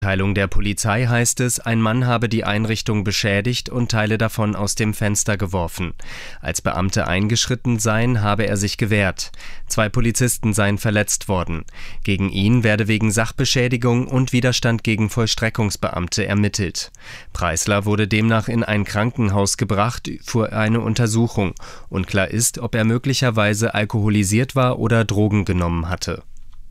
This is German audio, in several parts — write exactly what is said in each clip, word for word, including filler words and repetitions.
Teilung der Polizei heißt es, ein Mann habe die Einrichtung beschädigt und Teile davon aus dem Fenster geworfen. Als Beamte eingeschritten seien, habe er sich gewehrt. Zwei Polizisten seien verletzt worden. Gegen ihn werde wegen Sachbeschädigung und Widerstand gegen Vollstreckungsbeamte ermittelt. Preisler wurde demnach in ein Krankenhaus gebracht für eine Untersuchung. Unklar ist, ob er möglicherweise alkoholisiert war oder Drogen genommen hatte.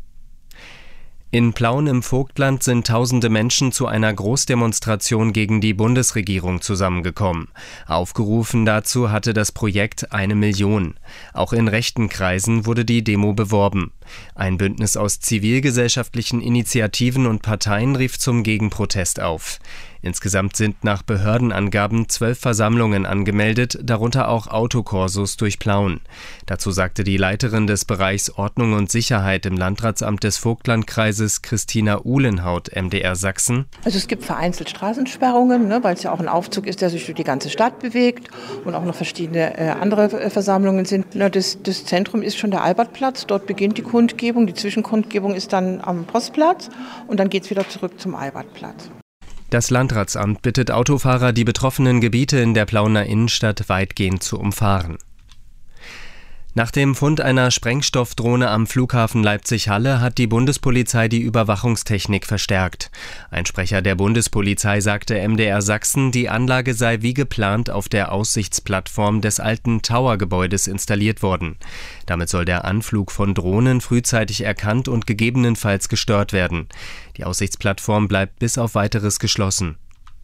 In Plauen im Vogtland sind tausende Menschen zu einer Großdemonstration gegen die Bundesregierung zusammengekommen. Aufgerufen dazu hatte das Projekt Eine Million. Auch in rechten Kreisen wurde die Demo beworben. Ein Bündnis aus zivilgesellschaftlichen Initiativen und Parteien rief zum Gegenprotest auf. Insgesamt sind nach Behördenangaben zwölf Versammlungen angemeldet, darunter auch Autokorsos durch Plauen. Dazu sagte die Leiterin des Bereichs Ordnung und Sicherheit im Landratsamt des Vogtlandkreises, Christina Uhlenhaut, M D R Sachsen. Also es gibt vereinzelt Straßensperrungen, ne, weil es ja auch ein Aufzug ist, der sich durch die ganze Stadt bewegt und auch noch verschiedene äh, andere äh, Versammlungen sind. Ne, das, das Zentrum ist schon der Albertplatz, dort beginnt die Kundgebung, die Zwischenkundgebung ist dann am Postplatz und dann geht es wieder zurück zum Albertplatz. Das Landratsamt bittet Autofahrer, die betroffenen Gebiete in der Plauener Innenstadt weitgehend zu umfahren. Nach dem Fund einer Sprengstoffdrohne am Flughafen Leipzig-Halle hat die Bundespolizei die Überwachungstechnik verstärkt. Ein Sprecher der Bundespolizei sagte M D R Sachsen, die Anlage sei wie geplant auf der Aussichtsplattform des alten Tower-Gebäudes installiert worden. Damit soll der Anflug von Drohnen frühzeitig erkannt und gegebenenfalls gestört werden. Die Aussichtsplattform bleibt bis auf Weiteres geschlossen.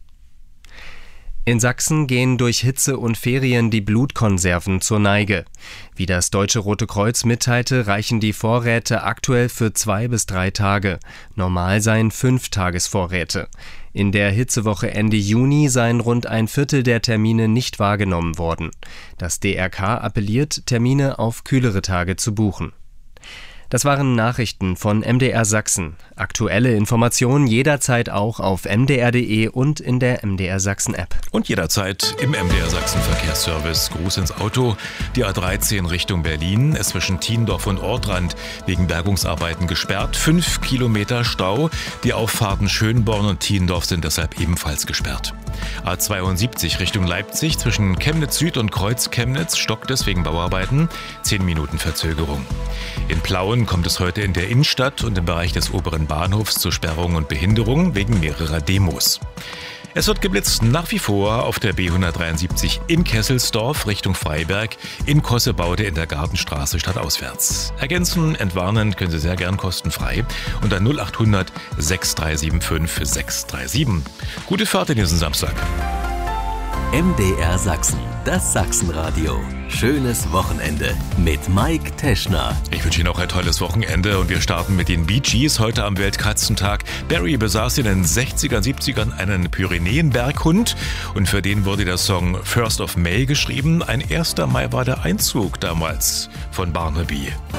In Sachsen gehen durch Hitze und Ferien die Blutkonserven zur Neige. Wie das Deutsche Rote Kreuz mitteilte, reichen die Vorräte aktuell für zwei bis drei Tage. Normal seien fünf Tagesvorräte. In der Hitzewoche Ende Juni seien rund ein Viertel der Termine nicht wahrgenommen worden. Das D R K appelliert, Termine auf kühlere Tage zu buchen. Das waren Nachrichten von M D R Sachsen. Aktuelle Informationen jederzeit auch auf m d r punkt d e und in der M D R Sachsen App. Und jederzeit im M D R Sachsen Verkehrsservice. Gruß ins Auto. Die A dreizehn Richtung Berlin ist zwischen Tiendorf und Ortrand wegen Bergungsarbeiten gesperrt. Fünf Kilometer Stau. Die Auffahrten Schönborn und Tiendorf sind deshalb ebenfalls gesperrt. A zweiundsiebzig Richtung Leipzig zwischen Chemnitz Süd und Kreuz Chemnitz stockt es wegen Bauarbeiten. Zehn Minuten Verzögerung. In Plauen kommt es heute in der Innenstadt und im Bereich des oberen Bahnhofs zu Sperrungen und Behinderungen wegen mehrerer Demos. Es wird geblitzt nach wie vor auf der B hundertdreiundsiebzig in Kesselsdorf Richtung Freiberg, in Kossebaude in der Gartenstraße stadtauswärts. Ergänzen, entwarnen können Sie sehr gern kostenfrei unter null acht hundert sechs drei sieben fünf sechs drei sieben. Gute Fahrt in diesen Samstag. M D R Sachsen, das Sachsenradio. Schönes Wochenende mit Mike Teschner. Ich wünsche Ihnen auch ein tolles Wochenende und wir starten mit den Bee Gees heute am Weltkatzentag. Barry besaß in den sechzigern, siebzigern einen Pyrenäenberghund und für den wurde der Song First of May geschrieben. Ein erster Mai war der Einzug damals von Barnaby.